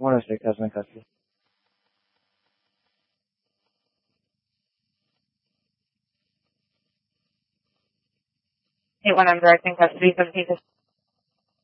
106 has been in custody. 8-1, I'm directing custody, 17